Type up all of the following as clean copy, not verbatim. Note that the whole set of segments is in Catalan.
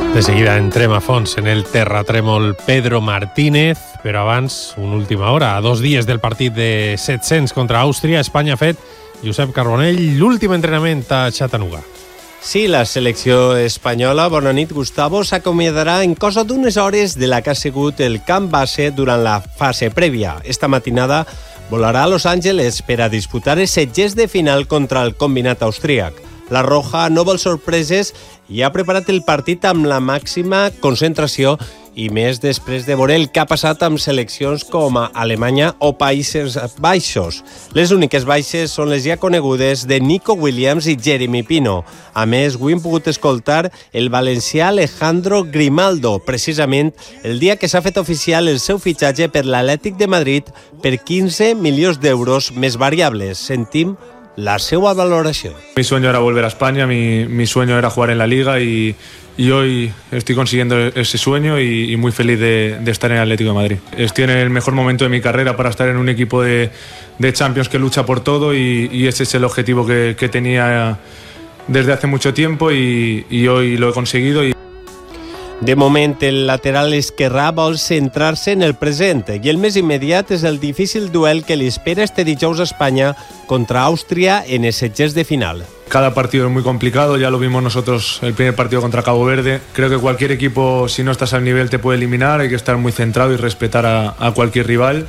De seguida entrem a fons en el terratrèmol Pedro Martínez, però abans, una última hora, a 2 dies del partit de 700 contra Àustria, Espanya ha fet, Josep Carbonell, l'últim entrenament a Chattanooga. Sí, la selecció espanyola, bona nit, Gustavo, s'acomiadarà en cosa d'unes hores de la que ha sigut el camp base durant la fase prèvia. Esta matinada volarà a Los Angeles per a disputar els setges de final contra el combinat austríac. La Roja no vol sorpreses i ha preparat el partit amb la màxima concentració i més després de veure el que ha passat amb seleccions com Alemanya o Països Baixos. Les úniques baixes són les ja conegudes de Nico Williams i Jeremy Pino. A més, avui hem pogut escoltar el valencià Alejandro Grimaldo, precisament el dia que s'ha fet oficial el seu fitxatge per l'Atlètic de Madrid per 15 milions d'euros més variables. Sentim la seva valoración. Mi sueño era volver a España, mi sueño era jugar en la Liga y hoy estoy consiguiendo ese sueño y muy feliz de estar en el Atlético de Madrid. Estoy en el mejor momento de mi carrera para estar en un equipo de Champions que lucha por todo y ese es el objetivo que tenía desde hace mucho tiempo y hoy lo he conseguido. De moment, el lateral esquerrà vol centrar-se en el present i el més immediat és el difícil duel que li espera este dijous a Espanya contra Àustria en els setges de final. Cada partido es muy complicado, ya lo vimos nosotros el primer partido contra Cabo Verde. Creo que cualquier equipo, si no estás al nivel, te puede eliminar, hay que estar muy centrado y respetar a cualquier rival.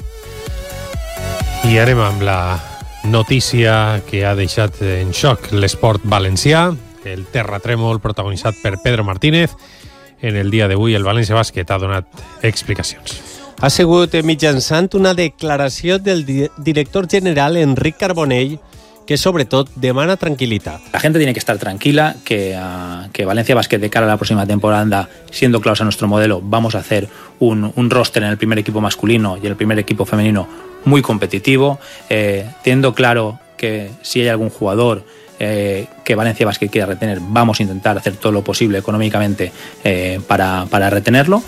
I anem amb la notícia que ha deixat en xoc l'esport valencià, el terratrèmol protagonitzat per Pedro Martínez. En el dia d'avui el València Bàsquet ha donat explicacions. Ha sigut mitjançant una declaració del director general Enric Carbonell que sobretot demana tranquilitat. La gente tiene que estar tranquila, que Valencia Basket de cara a la próxima temporada, siendo claros a nuestro modelo, vamos a hacer un roster en el primer equipo masculino y en el primer equipo femenino muy competitivo, teniendo claro que si hay algún jugador que Valencia Basket quiera retener, vamos a intentar hacer todo lo posible económicamente para retenerlo.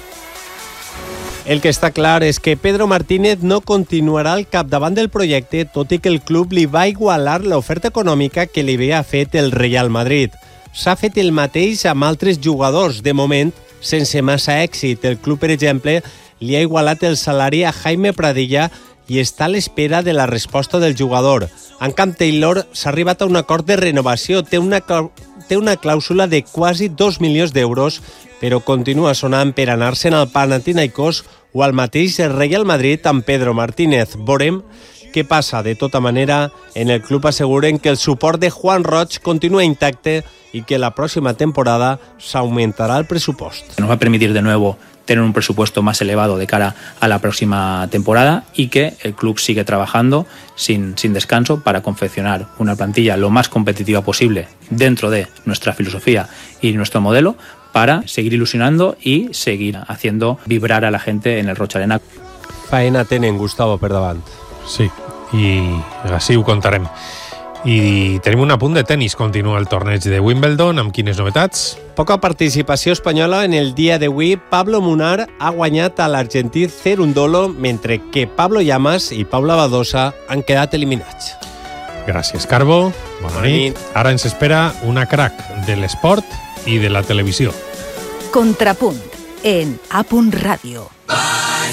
El que està clar és que Pedro Martínez no continuarà al capdavant del projecte, tot i que el club li va igualar l'oferta econòmica que li havia fet el Real Madrid. S'ha fet el mateix amb altres jugadors, de moment, sense massa èxit. El club, per exemple, li ha igualat el salari a Jaime Pradilla i està a l'espera de la resposta del jugador. En Camp Taylor s'ha arribat a un acord de renovació, té una clàusula de quasi 2 milions d'euros, però continua sonant per anar-se'n al Panathinaikos o al mateix Real Madrid amb Pedro Martínez. Veurem què passa. De tota manera, en el club asseguren que el suport de Juan Roig continua intacte y que la próxima temporada se aumentará el presupuesto. Nos va a permitir de nuevo tener un presupuesto más elevado de cara a la próxima temporada y que el club sigue trabajando sin descanso para confeccionar una plantilla lo más competitiva posible dentro de nuestra filosofía y nuestro modelo para seguir ilusionando y seguir haciendo vibrar a la gente en el Roig Arena. Faena tenen, Gustavo, per davant. Sí, i així ho contarem. I tenim un apunt de tennis. Continua el torneig de Wimbledon. Amb quines novetats? Poca participació espanyola en el dia d'avui. Pablo Munar ha guanyat a l'argentí Cerundolo, mentre que Pablo Llamas i Paula Badosa han quedat eliminats. Gràcies, Carbo. Bona nit. Ara ens espera una crack de l'esport i de la televisió. Contrapunt en A.Ràdio.